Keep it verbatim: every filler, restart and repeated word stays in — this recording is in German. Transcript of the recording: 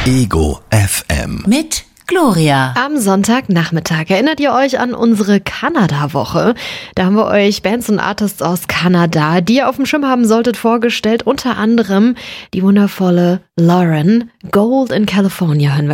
Ego F M. Mit Gloria. Am Sonntagnachmittag erinnert ihr euch an unsere Kanada-Woche? Da haben wir euch Bands und Artists aus Kanada, die ihr auf dem Schirm haben solltet, vorgestellt. Unter anderem die wundervolle Lauren. Gold in California hören wir